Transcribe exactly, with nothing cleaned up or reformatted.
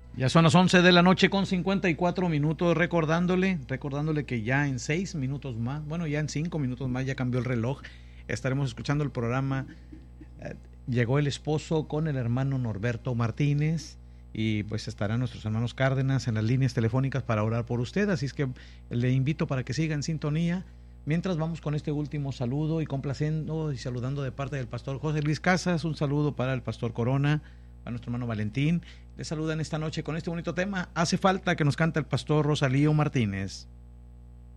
Ya son las once de la noche con cincuenta y cuatro minutos, recordándole, recordándole que ya en seis minutos más, bueno, ya en cinco minutos más ya cambió el reloj, estaremos escuchando el programa eh, Llegó el esposo con el hermano Norberto Martínez y pues estarán nuestros hermanos Cárdenas en las líneas telefónicas para orar por usted, así es que le invito para que siga en sintonía. Mientras vamos con este último saludo y complaciendo y saludando de parte del pastor José Luis Casas, un saludo para el pastor Corona, a nuestro hermano Valentín. Les saludan esta noche con este bonito tema. Hace falta que nos cante el pastor Rosalío Martínez.